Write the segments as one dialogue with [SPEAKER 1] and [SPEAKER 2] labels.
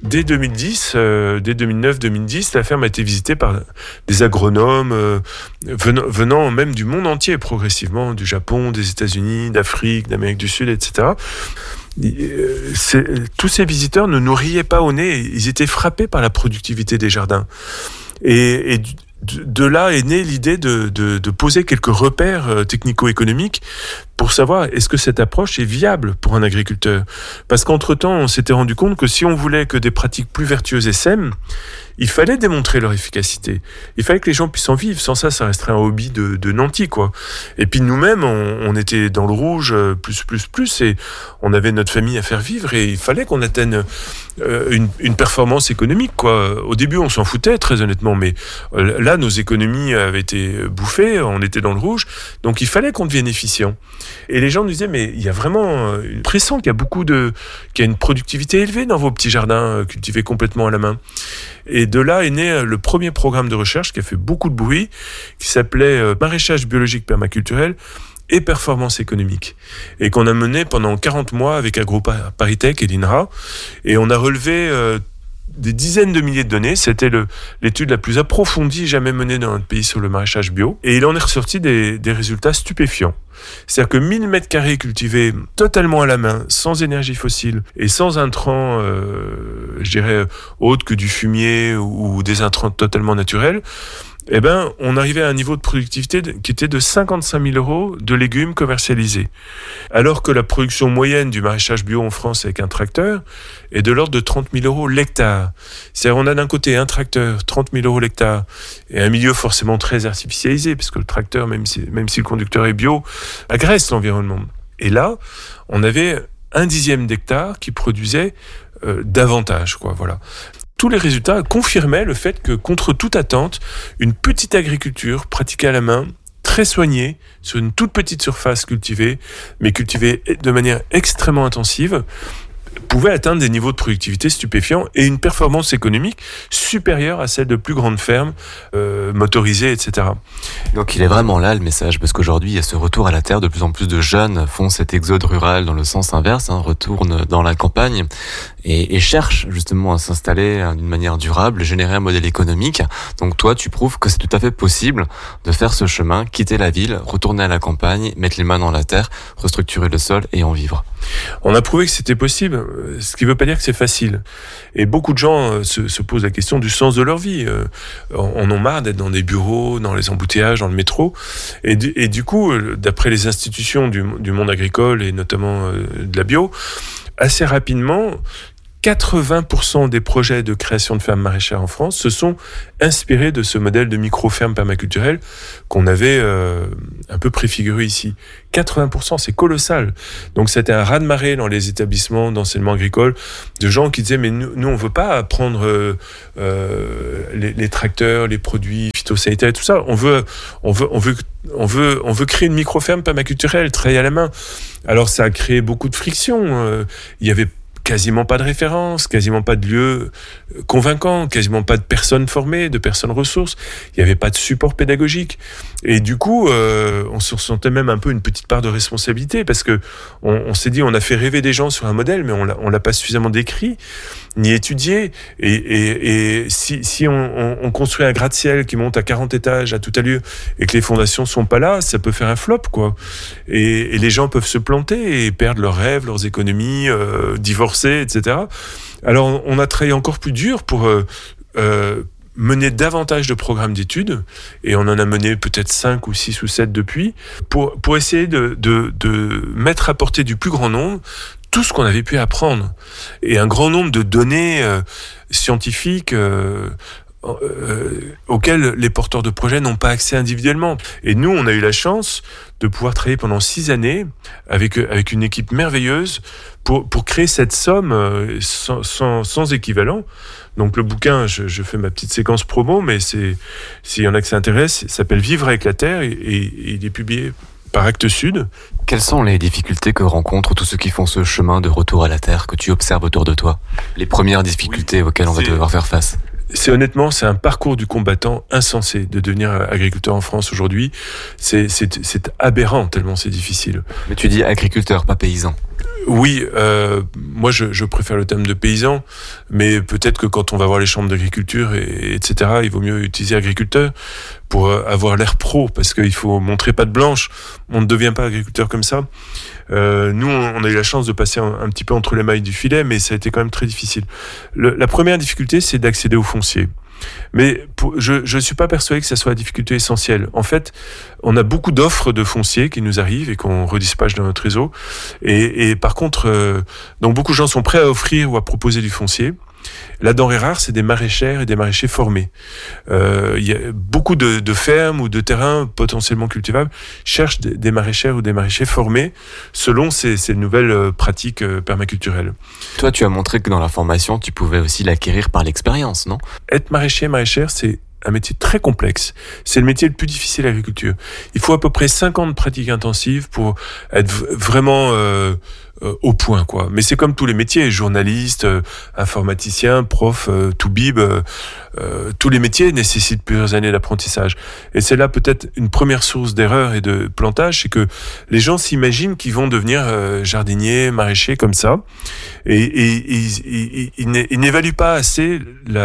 [SPEAKER 1] Dès 2009-2010, la ferme a été visitée par des agronomes venant même du monde entier progressivement, du Japon, des États-Unis, d'Afrique, d'Amérique du Sud, etc. Tous ces visiteurs ne nous riaient pas au nez, ils étaient frappés par la productivité des jardins. Et de là est née l'idée de poser quelques repères technico-économiques pour savoir est-ce que cette approche est viable pour un agriculteur. Parce qu'entre-temps, on s'était rendu compte que si on voulait que des pratiques plus vertueuses essaiment, il fallait démontrer leur efficacité. Il fallait que les gens puissent en vivre. Sans ça, ça resterait un hobby de nantis, quoi. Et puis nous-mêmes, on était dans le rouge, plus, et on avait notre famille à faire vivre, et il fallait qu'on atteigne une performance économique, quoi. Au début, on s'en foutait, très honnêtement, mais là, nos économies avaient été bouffées, on était dans le rouge, donc il fallait qu'on devienne efficient. Et les gens nous disaient, mais il y a vraiment une pression, qu'il y a une productivité élevée dans vos petits jardins cultivés complètement à la main. Et de là est né le premier programme de recherche qui a fait beaucoup de bruit, qui s'appelait Maraîchage biologique permaculturel et performance économique, et qu'on a mené pendant 40 mois avec AgroParisTech et l'INRA, et on a relevé des dizaines de milliers de données. C'était l'étude la plus approfondie jamais menée dans notre pays sur le maraîchage bio, et il en est ressorti des résultats stupéfiants. C'est-à-dire que 1000 mètres carrés cultivés totalement à la main, sans énergie fossile et sans intrants, je dirais, autres que du fumier ou des intrants totalement naturels, eh ben, on arrivait à un niveau de productivité qui était de 55 000 euros de légumes commercialisés. Alors que la production moyenne du maraîchage bio en France avec un tracteur est de l'ordre de 30 000 euros l'hectare. C'est-à-dire on a d'un côté un tracteur, 30 000 euros l'hectare, et un milieu forcément très artificialisé, parce que le tracteur, même si le conducteur est bio, agresse l'environnement. Et là, on avait 1/10 d'hectare qui produisait davantage, quoi, voilà. Tous les résultats confirmaient le fait que, contre toute attente, une petite agriculture pratiquée à la main, très soignée, sur une toute petite surface cultivée, mais cultivée de manière extrêmement intensive, pouvait atteindre des niveaux de productivité stupéfiants et une performance économique supérieure à celle de plus grandes fermes motorisées, etc.
[SPEAKER 2] Donc il est vraiment là le message, parce qu'aujourd'hui il y a ce retour à la terre, de plus en plus de jeunes font cet exode rural dans le sens inverse, retournent dans la campagne et cherchent justement à s'installer d'une manière durable, générer un modèle économique. Donc toi tu prouves que c'est tout à fait possible de faire ce chemin, quitter la ville, retourner à la campagne, mettre les mains dans la terre, restructurer le sol et en vivre.
[SPEAKER 1] On a prouvé que c'était possible, ce qui ne veut pas dire que c'est facile. Et beaucoup de gens se posent la question du sens de leur vie. On en marre d'être dans des bureaux, dans les embouteillages, dans le métro. Et du coup, d'après les institutions du monde agricole et notamment de la bio, assez rapidement, 80% des projets de création de fermes maraîchères en France se sont inspirés de ce modèle de micro-ferme permaculturelle qu'on avait un peu préfiguré ici. 80%, c'est colossal. Donc c'était un raz-de-marée dans les établissements d'enseignement agricole de gens qui disaient mais nous on veut pas apprendre les tracteurs, les produits phytosanitaires et tout ça. On veut créer une micro-ferme permaculturelle, travailler à la main. Alors ça a créé beaucoup de frictions. Il y avait quasiment pas de référence, quasiment pas de lieu convaincant, quasiment pas de personnes formées, de personnes ressources. Il n'y avait pas de support pédagogique. Et du coup, on se ressentait même un peu une petite part de responsabilité parce que on s'est dit, on a fait rêver des gens sur un modèle, mais on l'a pas suffisamment décrit, ni étudié. Et si on construit un gratte-ciel qui monte à 40 étages à tout allure et que les fondations sont pas là, ça peut faire un flop, quoi. Et les gens peuvent se planter et perdre leurs rêves, leurs économies, divorcer, etc. Alors, on a travaillé encore plus dur pour mener davantage de programmes d'études, et on en a mené peut-être 5 ou 6 ou 7 depuis, pour essayer de mettre à portée du plus grand nombre tout ce qu'on avait pu apprendre. Et un grand nombre de données scientifiques auxquelles les porteurs de projets n'ont pas accès individuellement. Et nous, on a eu la chance de pouvoir travailler pendant 6 années avec une équipe merveilleuse pour créer cette somme sans équivalent. Donc le bouquin, je fais ma petite séquence promo, mais s'il y en a que ça intéresse, il s'appelle Vivre avec la terre et il est publié par Actes Sud.
[SPEAKER 2] Quelles sont les difficultés que rencontrent tous ceux qui font ce chemin de retour à la terre que tu observes autour de toi? Les premières difficultés auxquelles on va devoir faire face?
[SPEAKER 1] C'est un parcours du combattant insensé de devenir agriculteur en France aujourd'hui. C'est aberrant tellement c'est difficile.
[SPEAKER 2] Mais tu dis agriculteur, pas paysan.
[SPEAKER 1] Oui, moi je préfère le terme de paysan, mais peut-être que quand on va voir les chambres d'agriculture, etc., il vaut mieux utiliser agriculteur pour avoir l'air pro, parce qu'il faut montrer patte blanche. On ne devient pas agriculteur comme ça. Nous, on a eu la chance de passer un petit peu entre les mailles du filet, mais ça a été quand même très difficile. La première difficulté, c'est d'accéder au foncier. Mais je ne suis pas persuadé que ça soit la difficulté essentielle. En fait, on a beaucoup d'offres de foncier qui nous arrivent et qu'on redispatche dans notre réseau. Et par contre, donc beaucoup de gens sont prêts à offrir ou à proposer du foncier. La denrée rare, c'est des maraîchères et des maraîchers formés. Il y a beaucoup de fermes ou de terrains potentiellement cultivables cherchent des maraîchères ou des maraîchers formés selon ces nouvelles pratiques permaculturelles.
[SPEAKER 2] Toi, tu as montré que dans la formation, tu pouvais aussi l'acquérir par l'expérience, non ?
[SPEAKER 1] Être maraîcher, maraîchère, c'est un métier très complexe. C'est le métier le plus difficile à l'agriculture. Il faut à peu près 5 ans de pratique intensive pour être vraiment au point, quoi. Mais c'est comme tous les métiers, journaliste, informaticien, prof, toubib, tous les métiers nécessitent plusieurs années d'apprentissage. Et c'est là peut-être une première source d'erreur et de plantage, c'est que les gens s'imaginent qu'ils vont devenir jardiniers, maraîchers comme ça, et ils n'évaluent pas assez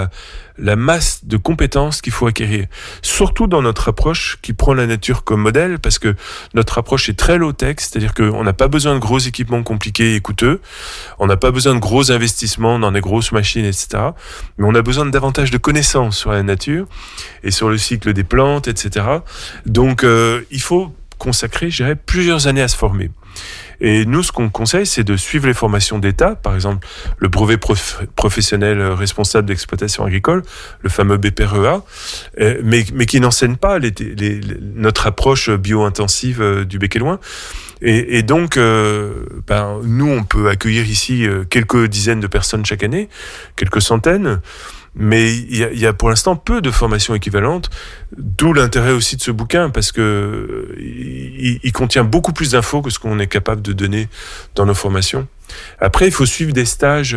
[SPEAKER 1] la masse de compétences qu'il faut acquérir. Surtout dans notre approche qui prend la nature comme modèle, parce que notre approche est très low-tech, c'est-à-dire qu'on n'a pas besoin de gros équipements compliqués et coûteux, on n'a pas besoin de gros investissements dans des grosses machines, etc. Mais on a besoin de davantage de connaissances sur la nature et sur le cycle des plantes, etc. Donc il faut consacrer, je dirais, plusieurs années à se former. Et nous, ce qu'on conseille, c'est de suivre les formations d'État, par exemple le brevet professionnel responsable d'exploitation agricole, le fameux BPREA, mais qui n'enseigne pas notre approche bio-intensive du bec et loin. Et donc, nous, on peut accueillir ici quelques dizaines de personnes chaque année, quelques centaines, mais il y a pour l'instant peu de formations équivalentes, d'où l'intérêt aussi de ce bouquin, parce que il contient beaucoup plus d'infos que ce qu'on est capable de donner dans nos formations. Après, il faut suivre des stages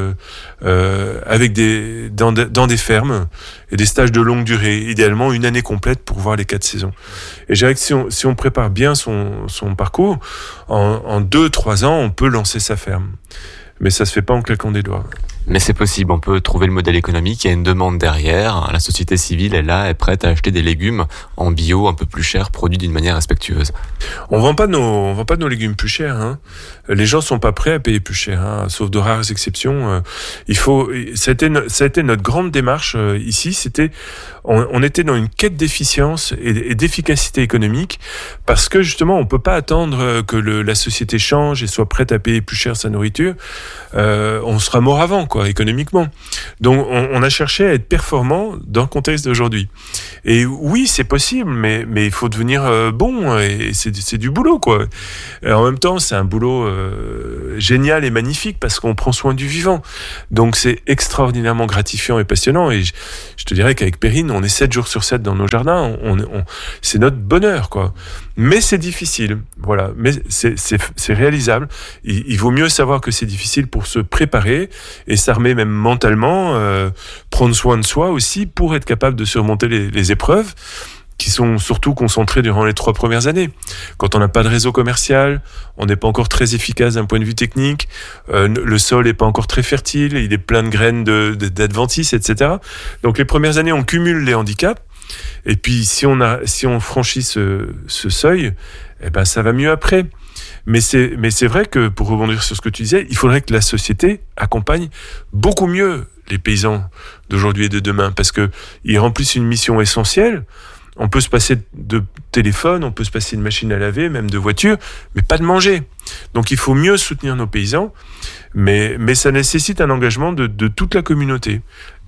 [SPEAKER 1] avec dans des fermes, et des stages de longue durée, idéalement une année complète pour voir les 4 saisons. Et je dirais que si on prépare bien son parcours, en 2-3 ans, on peut lancer sa ferme. Mais ça se fait pas en claquant des doigts.
[SPEAKER 2] Mais c'est possible, on peut trouver le modèle économique, il y a une demande derrière, la société civile est là, est prête à acheter des légumes en bio un peu plus chers, produits d'une manière respectueuse.
[SPEAKER 1] On vend pas nos légumes plus chers, hein. Les gens sont pas prêts à payer plus cher, hein, sauf de rares exceptions. Ça a été notre grande démarche ici, on était dans une quête d'efficience et d'efficacité économique, parce que justement on peut pas attendre que la société change et soit prête à payer plus cher sa nourriture. On sera mort avant, quoi, économiquement. Donc on a cherché à être performant dans le contexte d'aujourd'hui. Et oui, c'est possible, mais il faut devenir bon, et c'est du boulot, quoi. Et en même temps, c'est un boulot génial et magnifique, parce qu'on prend soin du vivant. Donc c'est extraordinairement gratifiant et passionnant. Et je te dirais qu'avec Perrine, on est 7 jours sur 7 dans nos jardins. C'est notre bonheur, quoi. Mais c'est difficile, voilà. Mais c'est réalisable. Il vaut mieux savoir que c'est difficile pour se préparer et s'armer même mentalement, prendre soin de soi aussi pour être capable de surmonter les épreuves qui sont surtout concentrées durant les 3 premières années. Quand on n'a pas de réseau commercial, on n'est pas encore très efficace d'un point de vue technique, le sol n'est pas encore très fertile, il est plein de graines d'adventices, etc. Donc les premières années, on cumule les handicaps. Et puis si on franchit ce seuil, eh ben ça va mieux après. Mais c'est vrai que, pour rebondir sur ce que tu disais, il faudrait que la société accompagne beaucoup mieux les paysans d'aujourd'hui et de demain, parce que ils remplissent une mission essentielle. On peut se passer de téléphone, on peut se passer de machine à laver, même de voiture, mais pas de manger. Donc il faut mieux soutenir nos paysans, mais ça nécessite un engagement de toute la communauté.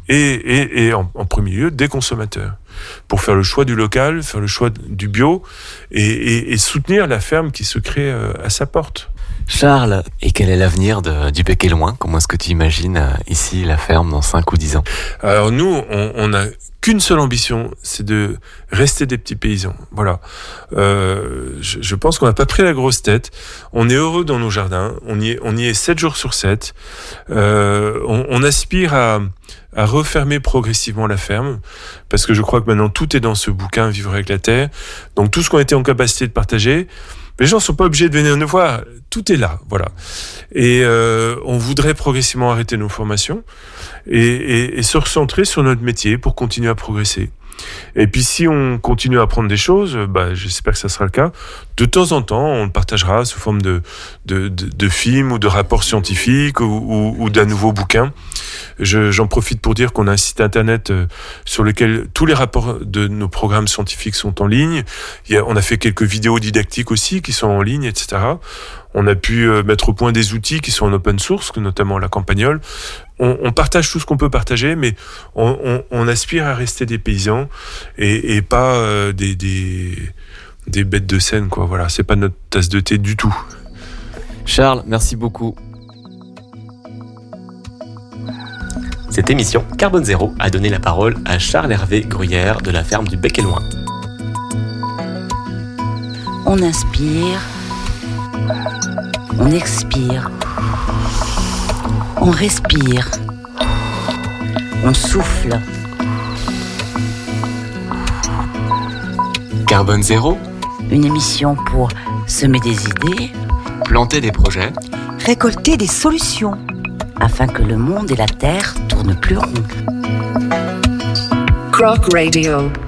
[SPEAKER 1] Et en premier lieu, des consommateurs, pour faire le choix du local, faire le choix du bio, et soutenir la ferme qui se crée à sa porte.
[SPEAKER 2] Charles, et quel est l'avenir du bec et loin ? Comment est-ce que tu imagines ici la ferme dans 5 ou 10 ans ?
[SPEAKER 1] Alors nous, on n'a qu'une seule ambition, c'est de rester des petits paysans. Voilà. Je pense qu'on n'a pas pris la grosse tête. On est heureux dans nos jardins. On y est 7 jours sur 7. On aspire à refermer progressivement la ferme, parce que je crois que maintenant tout est dans ce bouquin Vivre avec la terre. Donc tout ce qu'on était en capacité de partager, Les gens sont pas obligés de venir nous voir. Tout est là, voilà. Et on voudrait progressivement arrêter nos formations et se recentrer sur notre métier pour continuer à progresser. Et puis si on continue à apprendre des choses, j'espère que ça sera le cas. De temps en temps, on le partagera sous forme de films ou de rapports scientifiques ou d'un nouveau bouquin. J'en profite pour dire qu'on a un site internet sur lequel tous les rapports de nos programmes scientifiques sont en ligne. On a fait quelques vidéos didactiques aussi qui sont en ligne, etc. On a pu mettre au point des outils qui sont en open source, notamment la Campagnole. On partage tout ce qu'on peut partager, mais on aspire à rester des paysans et pas des bêtes de scène, quoi. Voilà, c'est pas notre tasse de thé du tout.
[SPEAKER 2] Charles, merci beaucoup.
[SPEAKER 3] Cette émission Carbone Zéro a donné la parole à Charles-Hervé Gruyère de la ferme du Bec et Loin.
[SPEAKER 4] On inspire, on expire, on respire, on souffle.
[SPEAKER 2] Carbone Zéro,
[SPEAKER 4] une émission pour semer des idées,
[SPEAKER 2] planter des projets,
[SPEAKER 4] récolter des solutions, afin que le monde et la terre tournent plus rond.
[SPEAKER 5] Croc Radio.